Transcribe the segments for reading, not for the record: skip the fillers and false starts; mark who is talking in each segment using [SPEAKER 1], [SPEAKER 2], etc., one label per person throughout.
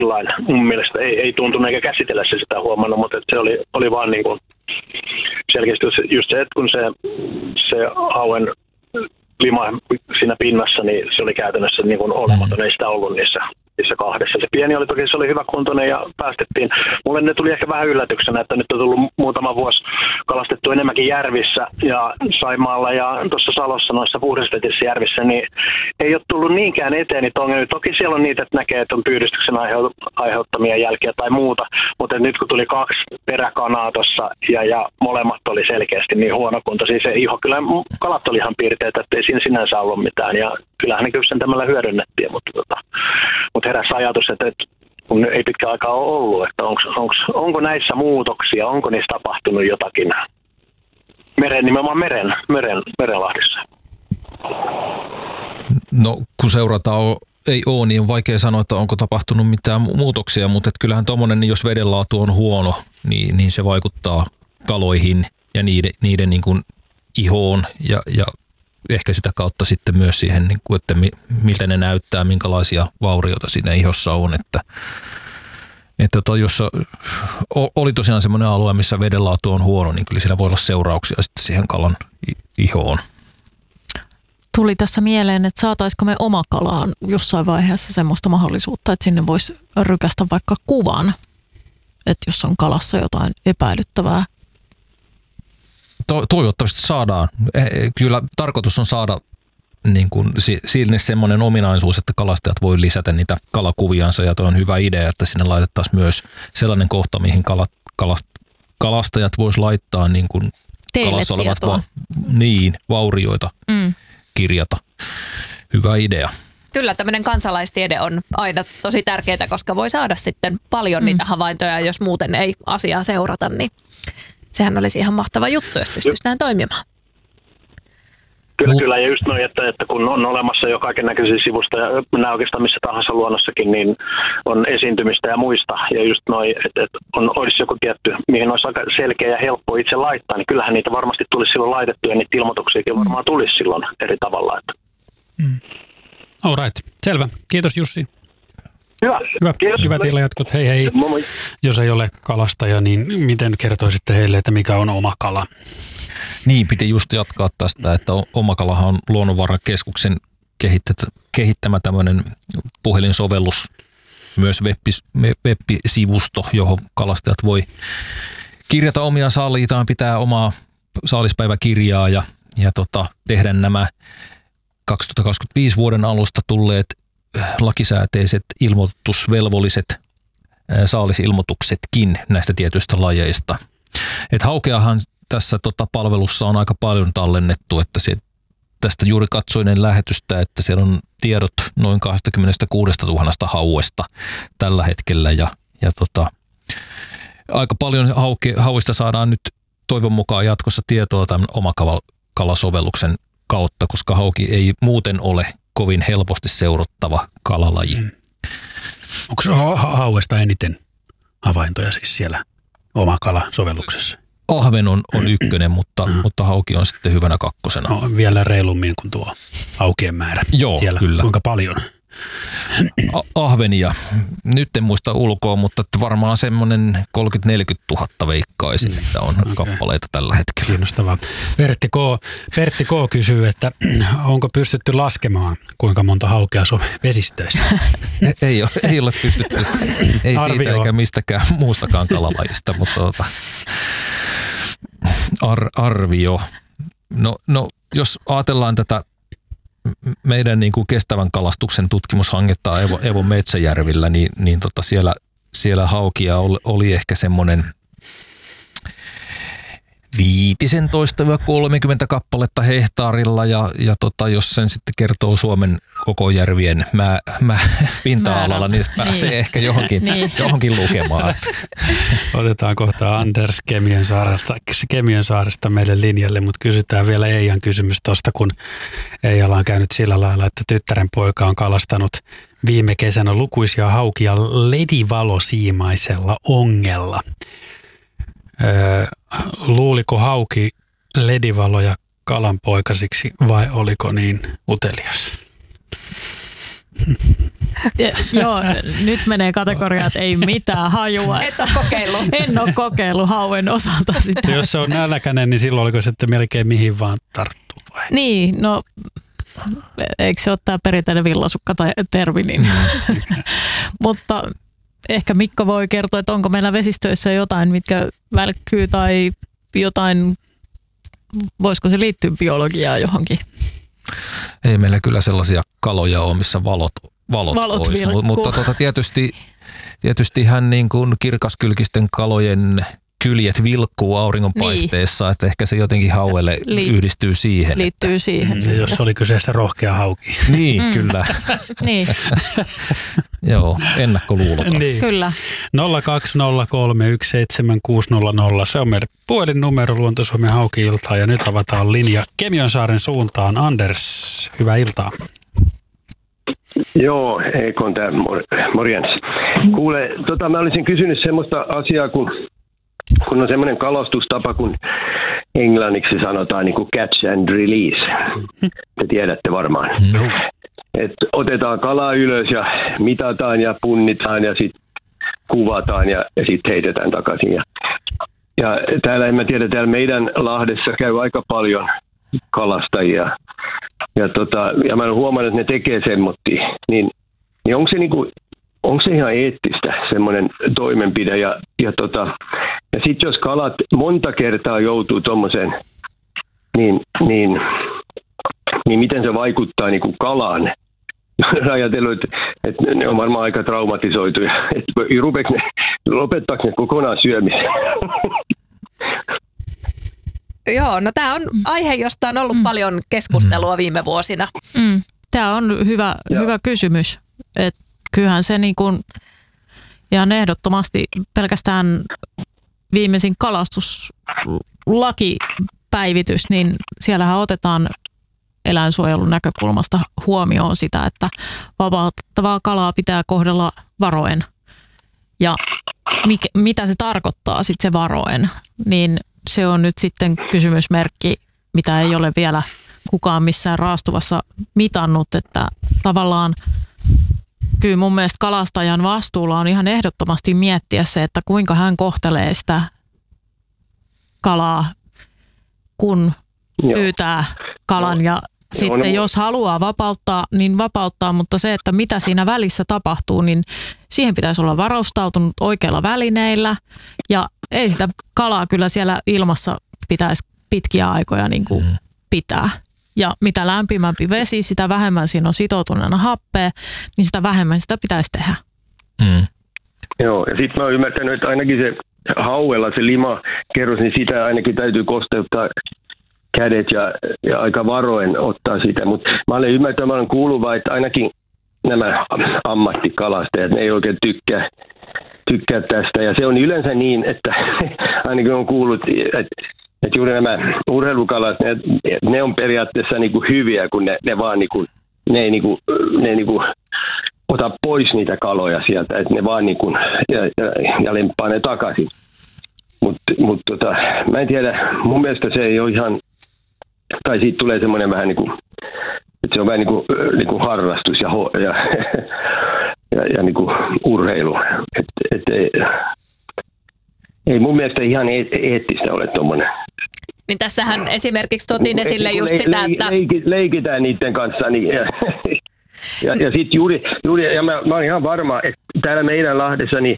[SPEAKER 1] mun mielestä ei tuntunut eikä käsitellä se sitä huomannut, mutta se oli vaan niin kuin selkeästi just se, että kun se hauen lima siinä pinnassa, niin se oli käytännössä niin kuin olematon, ei sitä ollut niissä kahdessa. Se pieni oli toki, se oli hyväkuntoinen ja päästettiin. Mulle ne tuli ehkä vähän yllätyksenä, että nyt on tullut muutama vuosi kalastettu enemmänkin järvissä ja Saimaalla ja tuossa Salossa noissa puhdasvetisissä järvissä, niin ei ole tullut niinkään eteen niitä ongelmia. Toki siellä on niitä, että näkee, että on pyydystyksen aiheuttamia jälkiä tai muuta, mutta nyt kun tuli 2 peräkanaa tuossa ja molemmat oli selkeästi niin huonokuntoisia, se iho, kyllä kalat oli ihan piirteitä, että ei siinä sinänsä ollut mitään ja kyllähän ne kypsentämällä hyödynnettiin, mutta heräsi ajatus, että kun ei pitkä aikaa ole ollut, että onko näissä muutoksia, onko niissä tapahtunut jotakin nimenomaan merenlahdissa?
[SPEAKER 2] No kun seurataan ei ole, niin on vaikea sanoa, että onko tapahtunut mitään muutoksia, mutta että kyllähän tuommoinen, jos vedenlaatu on huono, niin se vaikuttaa kaloihin ja niiden niin kuin ihoon ja ehkä sitä kautta sitten myös siihen, että miltä ne näyttää, minkälaisia vaurioita siinä ihossa on. Että jos oli tosiaan semmoinen alue, missä vedenlaatu on huono, niin kyllä siinä voi olla seurauksia sitten siihen kalan ihoon.
[SPEAKER 3] Tuli tässä mieleen, että saataisiko me Omakalaan jossain vaiheessa semmoista mahdollisuutta, että sinne voisi rykästä vaikka kuvan, että jos on kalassa jotain epäilyttävää.
[SPEAKER 2] Toivottavasti saadaan. Kyllä tarkoitus on saada niin kuin sinne semmoinen ominaisuus, että kalastajat voi lisätä niitä kalakuviansa ja tuo on hyvä idea, että sinne laitettaisiin myös sellainen kohta, mihin kalastajat vois laittaa niin kuin kalassa olevat vaurioita kirjata. Hyvä idea.
[SPEAKER 4] Kyllä tämmöinen kansalaistiede on aina tosi tärkeää, koska voi saada sitten paljon niitä havaintoja, jos muuten ei asiaa seurata, niin sehän olisi ihan mahtava juttu, jos pystyisi näin toimimaan.
[SPEAKER 1] Kyllä, ja just noin, että kun on olemassa jo kaiken näköisiä sivusta ja mennään oikeastaan missä tahansa luonnossakin, niin on esiintymistä ja muista. Ja just noin, että olisi joku tietty, mihin olisi aika selkeä ja helppo itse laittaa, niin kyllähän niitä varmasti tulisi silloin laitettua ja niitä ilmoituksiakin varmaan tulisi silloin eri tavalla.
[SPEAKER 5] All right. Selvä. Kiitos Jussi.
[SPEAKER 1] Hyvä. Kiitos.
[SPEAKER 5] Hyvät illanjatkot. Hei hei.
[SPEAKER 1] Moi.
[SPEAKER 5] Jos ei ole kalastaja, niin miten kertoisitte heille, että mikä on Omakala?
[SPEAKER 2] Niin, piti just jatkaa tästä, että Omakalahan on Luonnonvarakeskuksen kehittämä tämmöinen puhelinsovellus, myös web-sivusto, johon kalastajat voi kirjata omia saaliitaan, pitää omaa saalispäiväkirjaa ja tehdä nämä 2025 vuoden alusta tulleet lakisääteiset ilmoitusvelvolliset saalisilmoituksetkin näistä tietyistä lajeista. Et haukeahan tässä palvelussa on aika paljon tallennettu, että tästä juuri katsoinen lähetystä, että siellä on tiedot noin 26 000 hauesta tällä hetkellä ja aika paljon hauista saadaan nyt toivon mukaan jatkossa tietoa tämän Omakala-sovelluksen kautta, koska hauki ei muuten ole kovin helposti seurattava kalalaji.
[SPEAKER 5] Onko hauesta eniten havaintoja siis siellä Omakala-sovelluksessa?
[SPEAKER 2] Ahven on ykkönen, mutta hauki on sitten hyvänä kakkosena.
[SPEAKER 5] No, vielä reilummin kuin tuo haukien määrä.
[SPEAKER 2] Joo,
[SPEAKER 5] siellä.
[SPEAKER 2] Kyllä.
[SPEAKER 5] Kuinka paljon?
[SPEAKER 2] Ahvenia. Nyt en muista ulkoa, mutta varmaan semmoinen 30 000-40 000 veikkaisin, että on kappaleita tällä hetkellä.
[SPEAKER 5] Kiinnostavaa. Pertti K. kysyy, että onko pystytty laskemaan, kuinka monta haukea on vesistöissä?
[SPEAKER 2] Ei ole pystytty. Ei siitä eikä mistäkään muustakaan kalalajista, mutta arvio. No, jos ajatellaan tätä meidän niin kuin kestävän kalastuksen tutkimushanketta Evo Metsäjärvillä, niin siellä haukia oli ehkä semmoinen 15-30 kappaletta hehtaarilla ja jos sen sitten kertoo Suomen koko järvien pinta-alalla, niin pääsee ehkä johonkin lukemaan.
[SPEAKER 5] Otetaan kohta Anders Kemiönsaaresta meille linjalle, mutta kysytään vielä Eijan kysymys tuosta, kun Eijalla on käynyt sillä lailla, että tyttären poika on kalastanut viime kesänä lukuisia haukia ledivalosiimaisella ongella. Luuliko hauki ledivaloja kalanpoikasiksi vai oliko niin utelias?
[SPEAKER 3] Joo, nyt menee kategoriaan, että ei mitään hajua.
[SPEAKER 4] Et ole kokeillut.
[SPEAKER 3] En ole kokeillut hauen osalta sitä.
[SPEAKER 5] Jos se on nälkäinen, niin silloin oliko sitten melkein mihin vaan tarttuu vai?
[SPEAKER 3] Niin, no eikö se ole tämä perinteinen villasukka tai termi, niin. Mutta ehkä Mikko voi kertoa, että onko meillä vesistöissä jotain, mitkä välkkyy tai jotain, voisiko se liittyä biologiaan johonkin?
[SPEAKER 2] Ei meillä kyllä sellaisia kaloja ole, missä valot olisi, mutta tietystihän niin kuin kirkaskylkisten kalojen kyljet vilkkuu auringonpaisteessa, niin. Että ehkä se jotenkin hauelle yhdistyy siihen.
[SPEAKER 3] Liittyy siihen.
[SPEAKER 5] Ja jos oli kyseessä rohkea hauki.
[SPEAKER 2] Niin, kyllä.
[SPEAKER 3] Niin.
[SPEAKER 2] Joo, ennakkoluuloton.
[SPEAKER 5] Niin.
[SPEAKER 3] Kyllä.
[SPEAKER 5] 020317600, se on meidän puhelinnumero Luonto-Suomen Hauki-iltaa ja nyt avataan linja Kemionsaaren suuntaan. Anders, hyvää iltaa.
[SPEAKER 6] Joo, Eikon tää, morjens. Kuule, mä olisin kysynyt semmoista asiaa, kun on semmoinen kalastustapa, kun englanniksi sanotaan niin kuin catch and release. Te tiedätte varmaan. Että otetaan kalaa ylös ja mitataan ja punnitaan ja sitten kuvataan ja sitten heitetään takaisin. Ja täällä, en mä tiedä, täällä meidän Lahdessa käy aika paljon kalastajia. Ja mä olen huomannut, että ne tekee semmoittia. Niin onko se ihan eettistä, semmoinen toimenpide? Ja sitten jos kalat monta kertaa joutuu tommoseen, niin miten se vaikuttaa niin kuin kalaan? Olen ajatellut, että ne on varmaan aika traumatisoituja. Lopettaako ne kokonaan syömisen?
[SPEAKER 4] Joo, no tämä on aihe, josta on ollut paljon keskustelua viime vuosina.
[SPEAKER 3] Tämä on hyvä kysymys. Et kyllähän se niin kuin, ja ehdottomasti pelkästään viimeisin kalastuslakipäivitys, niin siellähän otetaan eläinsuojelun näkökulmasta huomioon sitä, että vapautettavaa kalaa pitää kohdella varoen. Ja mitä se tarkoittaa sitten se varoen, niin se on nyt sitten kysymysmerkki, mitä ei ole vielä kukaan missään raastuvassa mitannut, että tavallaan kyllä mun mielestä kalastajan vastuulla on ihan ehdottomasti miettiä se, että kuinka hän kohtelee sitä kalaa, kun pyytää kalan ja sitten jos haluaa vapauttaa, niin vapauttaa, mutta se, että mitä siinä välissä tapahtuu, niin siihen pitäisi olla varustautunut oikeilla välineillä ja ei sitä kalaa kyllä siellä ilmassa pitäisi pitkiä aikoja niin kuin pitää. Ja mitä lämpimämpi vesi, sitä vähemmän siinä on sitoutuneena happea, niin sitä vähemmän sitä pitäisi tehdä.
[SPEAKER 6] Joo, ja sitten mä oon ymmärtänyt, että ainakin se hauella, se limakerros, niin sitä ainakin täytyy kosteuttaa kädet ja aika varoen ottaa sitä. Mutta mä olen ymmärtänyt, mä olen kuullut vaan, että ainakin nämä ammattikalastajat, ne ei oikein tykkää tästä. Ja se on yleensä niin, että ainakin on kuullut, että juuri nämä urheilukalat, ne on periaatteessa niinku hyviä, kun ne vaan ne ei ota pois niitä kaloja sieltä, että ne vaan ja lemppaa ne takaisin. Mutta mä en tiedä, mun mielestä se ei ole ihan, tai siitä tulee semmoinen vähän että se on vähän niin kuin harrastus ja niin kuin urheilu. Ei mun mielestä ihan eettistä ole tommoinen.
[SPEAKER 4] Niin tässähän esimerkiksi totin esille just sitä, että
[SPEAKER 6] leikitään niiden kanssa. Niin, ja sitten juuri ja mä olen ihan varma, että täällä meidän Lahdessa, niin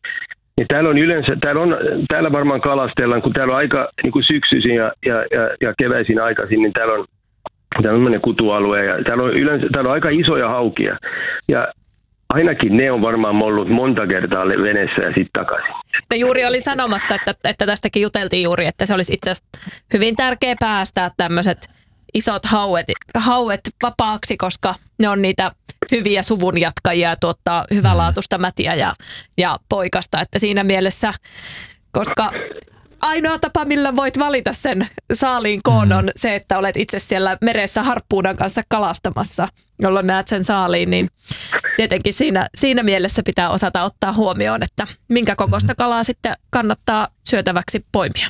[SPEAKER 6] täällä varmaan kalastellaan, kun täällä on aika niin kuin syksyisin ja keväisin aikaisin, niin täällä on tämmöinen kutualue ja täällä on aika isoja haukia. Ja ainakin ne on varmaan ollut monta kertaa veneessä ja sitten takaisin.
[SPEAKER 4] No juuri oli sanomassa, että tästäkin juteltiin juuri, että se olisi itse asiassa hyvin tärkeää päästää tämmöiset isot hauet vapaaksi, koska ne on niitä hyviä suvun jatkajia ja tuottaa hyvänlaatuista mätiä ja poikasta. Että siinä mielessä, koska ainoa tapa, millä voit valita sen saaliin koon on se, että olet itse siellä meressä harppuunan kanssa kalastamassa, jolloin näet sen saaliin, niin tietenkin siinä mielessä pitää osata ottaa huomioon, että minkä kokoista kalaa sitten kannattaa syötäväksi poimia.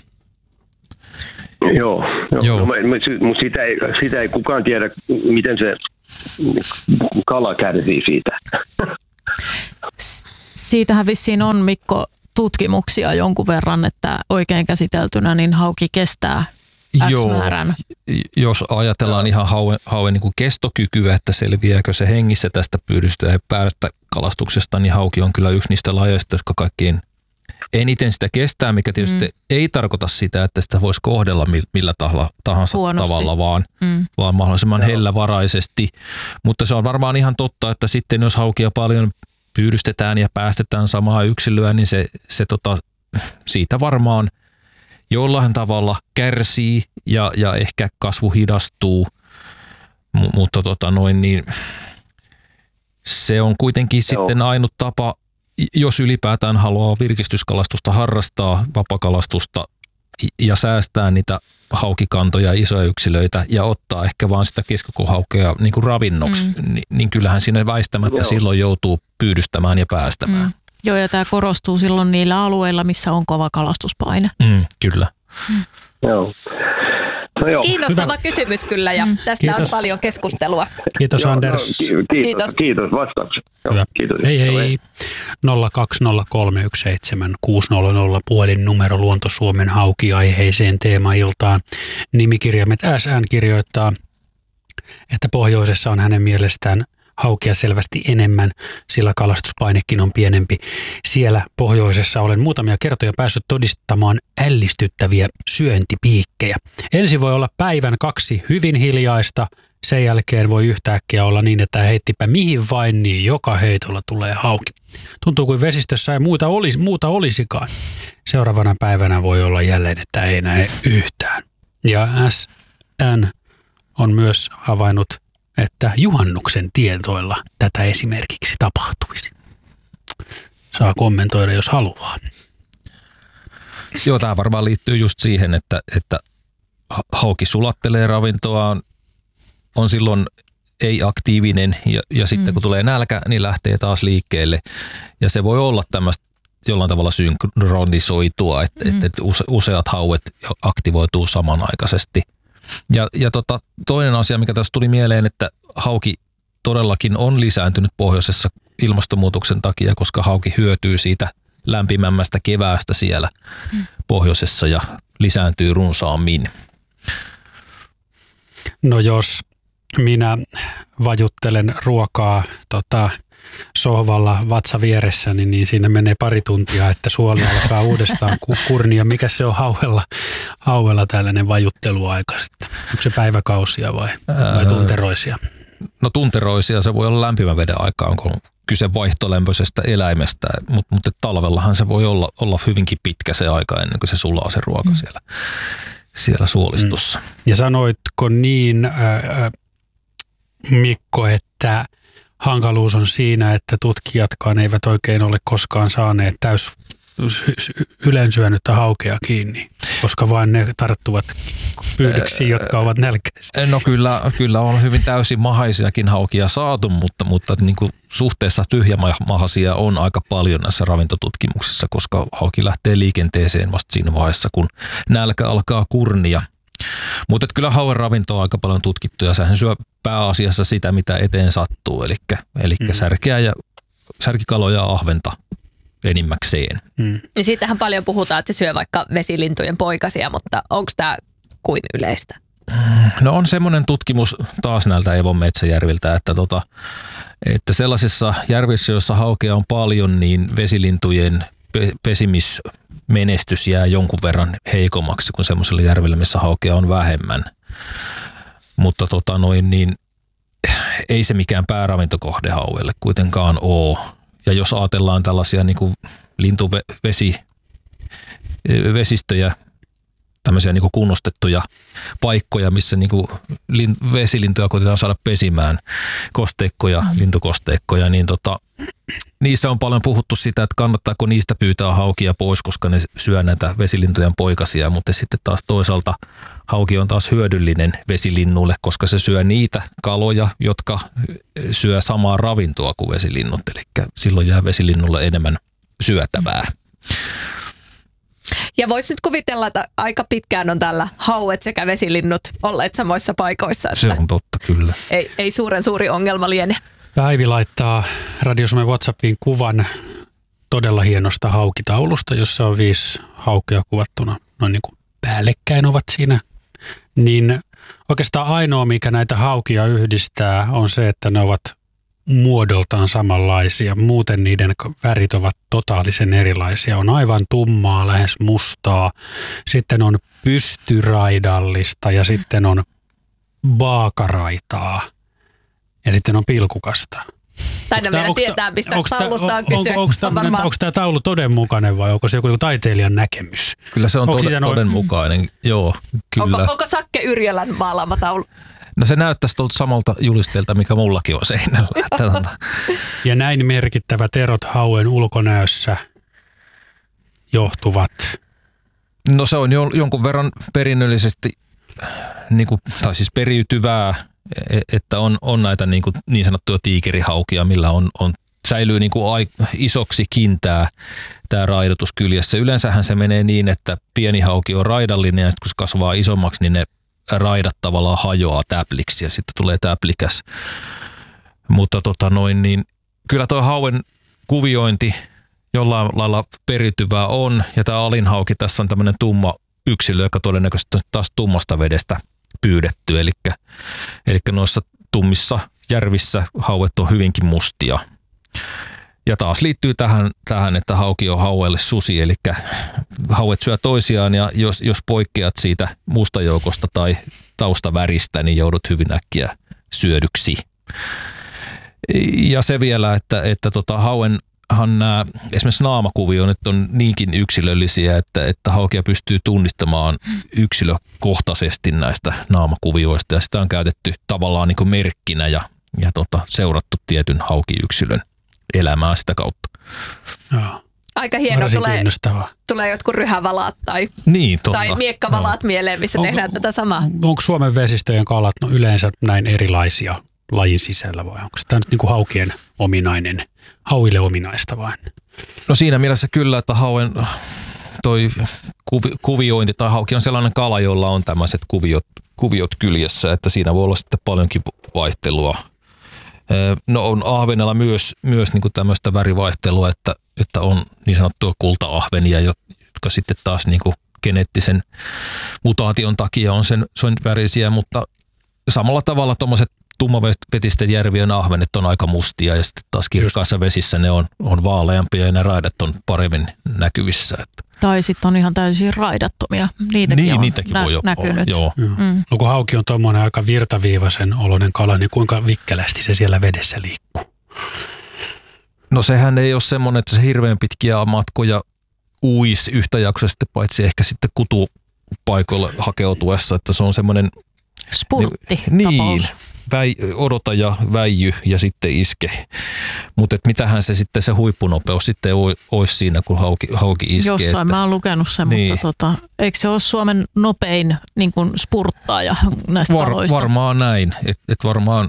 [SPEAKER 6] Joo. Mutta sitä ei kukaan tiedä, miten se kala kärsii siitä.
[SPEAKER 3] Siitähän vissiin on, Mikko, tutkimuksia jonkun verran, että oikein käsiteltynä niin hauki kestää X-määrän.
[SPEAKER 2] Jos ajatellaan ihan hauen niin kuin kestokykyä, että selviääkö se hengissä tästä pyydystä ja päästä kalastuksesta, niin hauki on kyllä yksi niistä lajeista, jotka kaikkein eniten sitä kestää, mikä tietysti ei tarkoita sitä, että sitä voisi kohdella millä tahansa tavalla, vaan mahdollisimman hellävaraisesti. Mutta se on varmaan ihan totta, että sitten jos haukia paljon pyydystetään ja päästetään samaa yksilöä, niin se siitä varmaan jollain tavalla kärsii ja ehkä kasvu hidastuu, mutta niin se on kuitenkin sitten ainut tapa, jos ylipäätään haluaa virkistyskalastusta harrastaa, vapakalastusta ja säästää niitä haukikantoja ja isoja yksilöitä ja ottaa ehkä vaan sitä keskikohaukea niin kuin ravinnoksi, niin kyllähän siinä väistämättä silloin joutuu pyydystämään ja päästämään.
[SPEAKER 3] Joo, ja tämä korostuu silloin niillä alueilla, missä on kova kalastuspaine.
[SPEAKER 2] Kyllä.
[SPEAKER 6] Joo. No joo.
[SPEAKER 4] Kiinnostava kysymys kyllä, ja tästä on paljon keskustelua.
[SPEAKER 5] Kiitos, Anders.
[SPEAKER 6] Kiitos vastaukset.
[SPEAKER 5] Kiitos. Hei. 020317600 puhelinnumero Luonto Suomen hauki-aiheiseen teemailtaan. Nimikirjaimet SN kirjoittaa, että pohjoisessa on hänen mielestään haukia selvästi enemmän, sillä kalastuspainekin on pienempi. Siellä pohjoisessa olen muutamia kertoja päässyt todistamaan ällistyttäviä syöntipiikkejä. Ensin voi olla päivän 2 hyvin hiljaista, sen jälkeen voi yhtäkkiä olla niin, että heittipä mihin vain, niin joka heitolla tulee hauki. Tuntuu kuin vesistössä ei muuta olisikaan. Seuraavana päivänä voi olla jälleen, että ei näe yhtään. Ja SN on myös havainnut, että juhannuksen tientoilla tätä esimerkiksi tapahtuisi. Saa kommentoida, jos haluaa.
[SPEAKER 2] Joo, tämä varmaan liittyy just siihen, että hauki sulattelee ravintoa, on silloin ei-aktiivinen ja sitten kun tulee nälkä, niin lähtee taas liikkeelle. Ja se voi olla tämmöistä jollain tavalla synkronisoitua, että useat hauet aktivoituu samanaikaisesti. Ja toinen asia, mikä tässä tuli mieleen, että hauki todellakin on lisääntynyt pohjoisessa ilmastonmuutoksen takia, koska hauki hyötyy siitä lämpimämmästä keväästä siellä pohjoisessa ja lisääntyy runsaammin.
[SPEAKER 5] No jos minä vajuttelen ruokaa sohvalla vatsa vieressäni, niin siinä menee pari tuntia, että suoli alkaa uudestaan kurnia. Mikä se on hauella tällainen vajutteluaika sitten? Onko se päiväkausia vai tunteroisia?
[SPEAKER 2] No tunteroisia, se voi olla lämpimän veden aikaa, onko kyse vaihtolämpöisestä eläimestä, mutta talvellahan se voi olla hyvinkin pitkä se aika ennen kuin se sulaa se ruoka siellä suolistossa.
[SPEAKER 5] Ja sanoitko niin, Mikko, että hankaluus on siinä, että tutkijatkaan eivät oikein ole koskaan saaneet ylensyönyttä haukea kiinni, koska vain ne tarttuvat pyydyksiin, jotka ovat nälkäisiä.
[SPEAKER 2] No kyllä on hyvin täysin mahaisiakin haukia saatu, mutta niin kuin suhteessa tyhjämahaisia on aika paljon näissä ravintotutkimuksissa, koska hauki lähtee liikenteeseen vasta siinä vaiheessa, kun nälkä alkaa kurnia. Mutta kyllä hauen ravinto on aika paljon tutkittu ja sehän syö pääasiassa sitä, mitä eteen sattuu, eli särkikaloja ja ahventa enimmäkseen.
[SPEAKER 4] Niin siitähän paljon puhutaan, että se syö vaikka vesilintujen poikasia, mutta onko tämä kuin yleistä?
[SPEAKER 2] No on semmoinen tutkimus taas näiltä Evon metsäjärviltä, että sellaisissa järvissä, joissa haukea on paljon, niin vesilintujen pesimismenestys jää jonkun verran heikommaksi kuin semmoisella järvellä, missä haukea on vähemmän. Mutta niin ei se mikään pääravintokohde hauelle kuitenkaan ole. Ja jos ajatellaan tällaisia niin kuin vesistöjä, tämmöisiä niin kuin kunnostettuja paikkoja, missä niin kuin vesilintuja koitetaan saada pesimään, kosteikkoja, lintukosteikkoja, niin niissä on paljon puhuttu sitä, että kannattaako niistä pyytää haukia pois, koska ne syö näitä vesilintujen poikasia, mutta sitten taas toisaalta hauki on taas hyödyllinen vesilinnulle, koska se syö niitä kaloja, jotka syö samaa ravintoa kuin vesilinnut, eli silloin jää vesilinnulle enemmän syötävää.
[SPEAKER 4] Ja voisi nyt kuvitella, että aika pitkään on täällä hauet sekä vesilinnut olleet samoissa paikoissa. Että
[SPEAKER 2] se on totta, kyllä.
[SPEAKER 4] Ei suuren suuri ongelma liene.
[SPEAKER 5] Päivi laittaa Radio Suomen WhatsAppiin kuvan todella hienosta haukitaulusta, jossa on 5 haukea kuvattuna noin niin kuin päällekkäin ovat siinä. Niin oikeastaan ainoa, mikä näitä haukia yhdistää, on se, että ne ovat muodoltaan samanlaisia. Muuten niiden värit ovat totaalisen erilaisia. On aivan tummaa, lähes mustaa. Sitten on pystyraidallista ja sitten on baakaraitaa. Ja sitten on pilkukasta.
[SPEAKER 4] Taina vielä tietää, mistä taulusta on kyse.
[SPEAKER 5] Onko tämä taulu todenmukainen vai onko se joku taiteilijan näkemys?
[SPEAKER 2] Kyllä se on todenmukainen, joo, kyllä.
[SPEAKER 4] Onko Sakke Yrjölän maalaama taulu?
[SPEAKER 2] No se näyttäisi tuolta samalta julisteelta, mikä mullakin on seinällä.
[SPEAKER 5] Ja näin merkittävät erot hauen ulkonäössä johtuvat?
[SPEAKER 2] No se on jonkun verran perinnöllisesti, tai siis periytyvää, että on näitä niin sanottuja tiikerihaukia, millä säilyy isoksikin tämä raidotus kyljessä. Yleensähän se menee niin, että pieni hauki on raidallinen ja sitten kun se kasvaa isommaksi, niin ne raidat tavallaan hajoaa täpliksi ja sitten tulee täplikäs. Mutta niin kyllä tuo hauen kuviointi jollain lailla periytyvää on ja tämä alinhauki tässä on tämmöinen tumma yksilö, joka todennäköisesti on taas tummasta vedestä pyydetty. Eli noissa tummissa järvissä hauet on hyvinkin mustia. Ja taas liittyy tähän, että hauki on hauelle susi, eli hauet syö toisiaan ja jos poikkeat siitä mustajoukosta tai taustaväristä, niin joudut hyvin äkkiä syödyksi. Ja se vielä, että hauenhan nämä esimerkiksi naamakuvioinnit on niinkin yksilöllisiä, että haukia pystyy tunnistamaan yksilökohtaisesti näistä naamakuvioista ja sitä on käytetty tavallaan niin kuin merkkinä ja seurattu tietyn haukiyksilön elämää sitä kautta.
[SPEAKER 5] Joo.
[SPEAKER 4] Aika hieno, tulee jotkut ryhävalat tai miekkavalat mieleen, missä tehdään tätä samaa.
[SPEAKER 5] Onko Suomen vesistöjen kalat yleensä näin erilaisia lajin sisällä vai onko tämä nyt niin kuin haukien hauille ominaista vain?
[SPEAKER 2] No siinä mielessä kyllä, että hauen toi kuviointi tai hauki on sellainen kala, jolla on tämmöiset kuviot kyljessä, että siinä voi olla sitten paljonkin vaihtelua. No on ahvenella myös niin kuin tämmöistä värivaihtelua, että on niin sanottua kulta-ahvenia, jotka sitten taas niin kuin geneettisen mutaation takia on sen värisiä, mutta samalla tavalla tuommoiset tummavetisten järvien ahvenet on aika mustia ja sitten taas kirkkaissa vesissä ne on vaaleampia ja ne raidat on paremmin näkyvissä.
[SPEAKER 3] Tai sitten on ihan täysin raidattomia. Niitäkin voi
[SPEAKER 2] näkynyt. Joo.
[SPEAKER 5] No kun hauki on tuommoinen aika virtaviivaisen oloinen kala, niin kuinka vikkelästi se siellä vedessä liikkuu?
[SPEAKER 2] No sehän ei ole semmoinen, että se hirveän pitkiä matkoja uisi yhtäjaksoisesti, paitsi ehkä sitten kutupaikoille hakeutuessa, että se on semmoinen
[SPEAKER 3] spurtti
[SPEAKER 2] niin, odota ja väijy ja sitten iske. Mutta mitähän se huippunopeus sitten olisi siinä, kun hauki iskee.
[SPEAKER 3] Jossain mä oon lukenut sen, niin. Mutta eikö se ole Suomen nopein niin kuin spurttaaja näistä kaloista?
[SPEAKER 2] Varmaan näin, että varmaan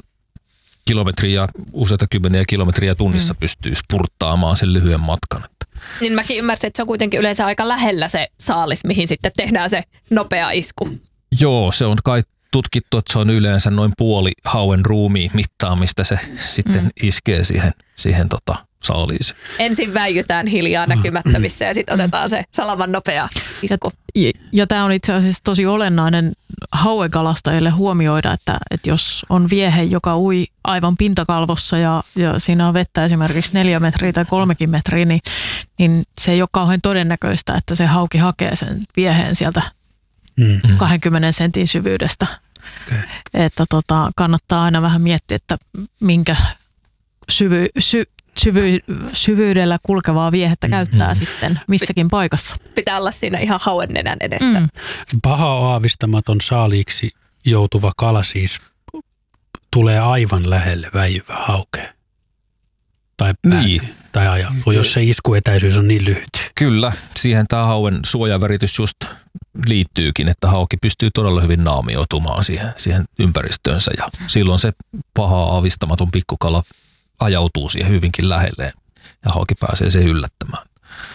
[SPEAKER 2] useita kymmeniä kilometriä tunnissa pystyy spurttaamaan sen lyhyen matkan.
[SPEAKER 4] Niin mäkin ymmärsin, että se on kuitenkin yleensä aika lähellä se saalis, mihin sitten tehdään se nopea isku.
[SPEAKER 2] Joo, se on kai tutkittu, että se on yleensä noin puoli hauen ruumiin mittaa, mistä se sitten iskee siihen saaliiseen. Ensin
[SPEAKER 4] väijytään hiljaa näkymättömissä ja sitten otetaan se salaman nopea isku.
[SPEAKER 3] Ja tämä on itse asiassa tosi olennainen hauekalastajille huomioida, että jos on viehe, joka ui aivan pintakalvossa ja siinä on vettä esimerkiksi 4 metriä tai 3 metriä, niin se ei ole kauhean todennäköistä, että se hauki hakee sen vieheen sieltä 20 sentin syvyydestä. Okay. Että kannattaa aina vähän miettiä, että minkä syvyydellä kulkevaa viehettä käyttää sitten missäkin paikassa.
[SPEAKER 4] Pitää olla siinä ihan hauen nenän edessä.
[SPEAKER 5] Paha aavistamaton saaliiksi joutuva kala siis tulee aivan lähelle väijyvää haukea. Tai jos se iskuetäisyys on niin lyhyt.
[SPEAKER 2] Kyllä, siihen tämä hauen suojaväritys just liittyykin, että hauki pystyy todella hyvin naamioitumaan siihen ympäristöönsä ja silloin se paha aavistamaton pikkukala ajautuu siihen hyvinkin lähelleen ja hauki pääsee sen yllättämään.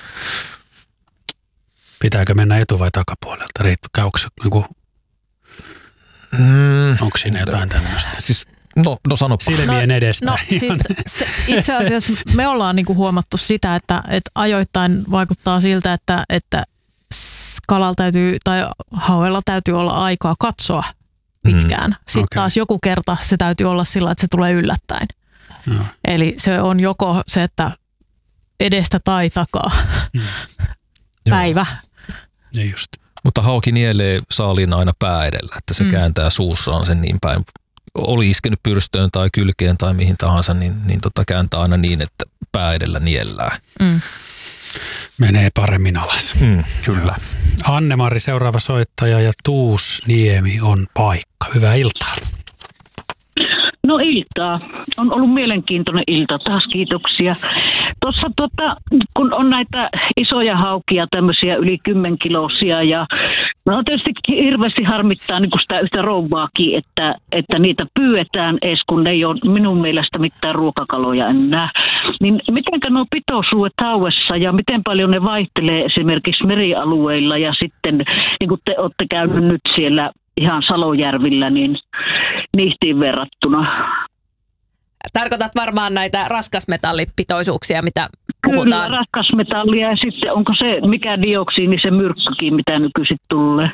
[SPEAKER 5] Pitääkö mennä etu- vai takapuolelta? Onko siinä jotain tämmöistä?
[SPEAKER 2] Siis No sanopa.
[SPEAKER 5] Silmien edestä.
[SPEAKER 3] No siis itse asiassa me ollaan niinku huomattu sitä, että ajoittain vaikuttaa siltä, että kalalla täytyy tai hauella täytyy olla aikaa katsoa pitkään. Sitten taas joku kerta se täytyy olla sillä, että se tulee yllättäen. No. Eli se on joko se, että edestä tai takaa päivä.
[SPEAKER 5] Ja just.
[SPEAKER 2] Mutta hauki nielee saaliin aina pää edellä, että se kääntää suussaan sen niin päin. Oli iskenyt pyrstöön tai kylkeen tai mihin tahansa, niin kääntää aina niin, että pää edellä niellää.
[SPEAKER 5] Menee paremmin alas.
[SPEAKER 2] Kyllä.
[SPEAKER 5] Anne-Mari, seuraava soittaja, ja Tuusniemi on paikka. Hyvää iltaa.
[SPEAKER 7] No iltaa. On ollut mielenkiintoinen ilta. Taas kiitoksia. Tuossa kun on näitä isoja haukia, tämmöisiä yli 10-kiloisia ja no tietysti hirveästi harmittaa niin kuin sitä yhtä rouvaakin, että niitä pyydetään edes, kun ne ei ole minun mielestä mitään ruokakaloja enää. Niin mitenkä nuo pitoisuudet hauessa ja miten paljon ne vaihtelee esimerkiksi merialueilla ja sitten niin kuin te olette käynyt nyt siellä ihan Salojärvillä, niin niihtiin verrattuna.
[SPEAKER 4] Tarkoitat varmaan näitä raskasmetallipitoisuuksia, mitä puhutaan.
[SPEAKER 7] Kyllä, raskasmetallia ja sitten onko se mikä dioksiini, se myrkkykin, mitä nykyisin tulee.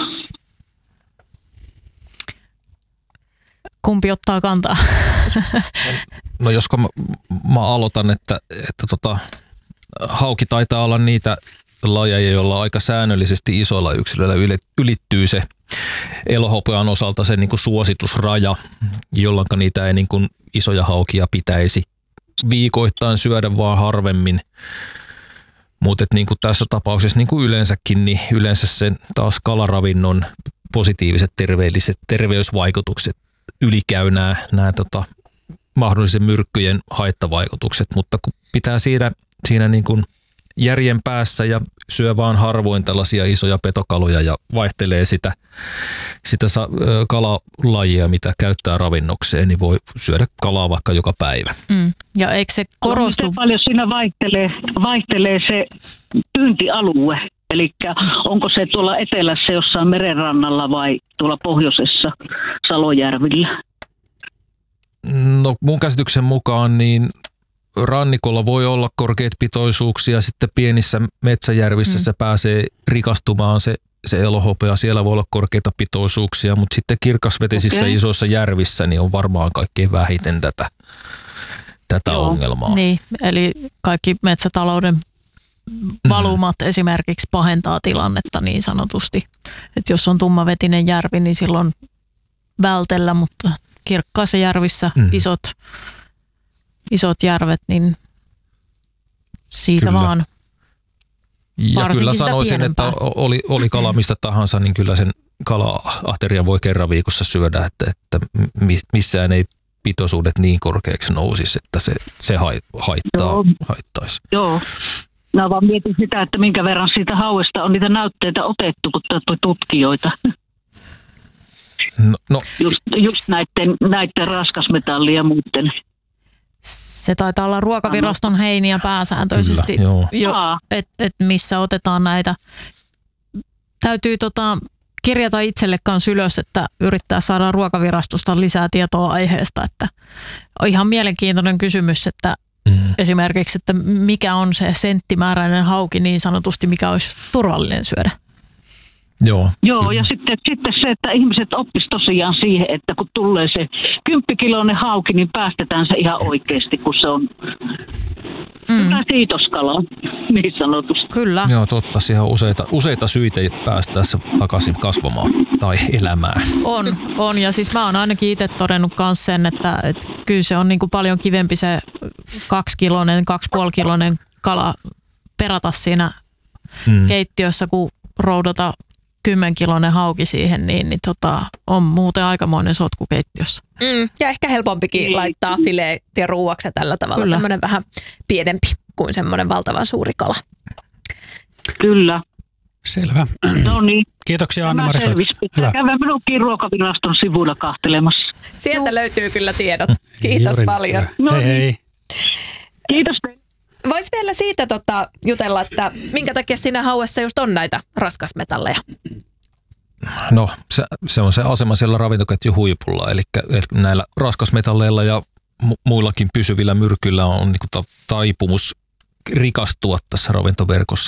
[SPEAKER 3] Kumpi ottaa kantaa?
[SPEAKER 2] No josko mä aloitan, että hauki taitaa olla niitä lajeja, joilla aika säännöllisesti isoilla yksilöillä ylittyy se elohopean osalta se niin kuin suositusraja, jolloin niitä ei niin kuin isoja haukia pitäisi viikoittain syödä vaan harvemmin. Mutta niin kuin tässä tapauksessa niin kuin yleensäkin, niin yleensä sen taas kalaravinnon positiiviset terveysvaikutukset ylikäy nämä mahdollisen myrkkyjen haittavaikutukset, mutta kun pitää siinä niin kuin järjen päässä ja syö vaan harvoin tällaisia isoja petokaloja ja vaihtelee sitä kalalajia, mitä käyttää ravinnokseen, niin voi syödä kalaa vaikka joka päivä.
[SPEAKER 3] Ja eikö se korostu?
[SPEAKER 7] Miten paljon siinä vaihtelee se pyyntialue? Eli onko se tuolla etelässä jossain merenrannalla vai tuolla pohjoisessa Salojärvillä?
[SPEAKER 2] No mun käsityksen mukaan niin rannikolla voi olla korkeat pitoisuuksia, sitten pienissä metsäjärvissä se pääsee rikastumaan se elohopea, siellä voi olla korkeita pitoisuuksia, mutta sitten kirkasvetisissä isoissa järvissä niin on varmaan kaikkein vähiten tätä ongelmaa.
[SPEAKER 3] Niin, eli kaikki metsätalouden valumat esimerkiksi pahentaa tilannetta niin sanotusti. Että jos on tummavetinen järvi, niin silloin vältellä, mutta kirkkaissa järvissä isot järvet, niin siitä kyllä vaan.
[SPEAKER 2] Ja kyllä sanoisin, että oli kala mistä tahansa, niin kyllä sen kala-aterian voi kerran viikossa syödä, että missään ei pitoisuudet niin korkeaksi nousisi, että se haittaisi. Joo.
[SPEAKER 7] No vaan mietin sitä, että minkä verran siitä hauesta on niitä näytteitä otettu, kun tätä tutkijoita.
[SPEAKER 2] No.
[SPEAKER 7] Just näiden raskasmetallia ja muiden.
[SPEAKER 3] Se taitaa olla Ruokaviraston heiniä pääsääntöisesti, että missä otetaan näitä. Täytyy kirjata itselle kanssa ylös, että yrittää saada Ruokavirastosta lisää tietoa aiheesta. Että on ihan mielenkiintoinen kysymys, että esimerkiksi, että mikä on se senttimääräinen hauki niin sanotusti, mikä olisi turvallinen syödä.
[SPEAKER 7] Joo, ja sitten se, että ihmiset oppisivat tosiaan siihen, että kun tulee se 10-kiloinen hauki, niin päästetään se ihan oikeasti, kun se on hyvä siitoskala, niin sanotusti.
[SPEAKER 3] Kyllä.
[SPEAKER 2] Joo, totta. Siihen on useita syitä päästää se takaisin kasvamaan tai elämään.
[SPEAKER 3] On, ja siis mä oon ainakin itse todennut myös sen, että kyllä se on niin kuin paljon kivempi se 2-kiloinen, 2,5-kiloinen kala perata siinä keittiössä, kun roudata 10-kiloinen hauki siihen, niin on muuten aikamoinen sotku keittiössä.
[SPEAKER 4] Ja ehkä helpompikin laittaa fileet ja ruuaksi tällä tavalla. Kyllä. Tämmöinen vähän pienempi kuin semmoinen valtavan suuri kala.
[SPEAKER 7] Kyllä.
[SPEAKER 5] Selvä.
[SPEAKER 7] No niin.
[SPEAKER 5] Kiitoksia Anne-Mari.
[SPEAKER 7] Käydään minunkin Ruokaviraston sivuilla kahtelemassa.
[SPEAKER 4] Sieltä löytyy kyllä tiedot. Kiitos paljon.
[SPEAKER 7] No niin.
[SPEAKER 5] Hei.
[SPEAKER 7] Kiitos teille.
[SPEAKER 4] Vois vielä siitä jutella, että minkä takia siinä hauessa just on näitä raskasmetalleja?
[SPEAKER 2] No se on se asema siellä ravintoketjun huipulla, eli näillä raskasmetalleilla ja muillakin pysyvillä myrkyillä on niin kuin taipumus rikastua tässä ravintoverkossa